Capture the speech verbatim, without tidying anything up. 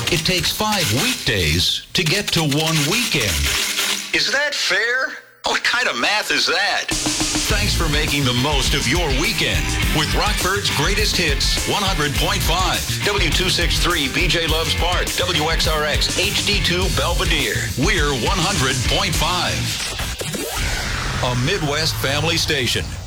It takes five weekdays to get to one weekend. Is that fair? What kind of math is that? Thanks for making the most of your weekend with Rockford's Greatest Hits one hundred point five. W two sixty-three B J Loves Park. W X R X H D two Belvedere. We're one hundred point five. A Midwest family station.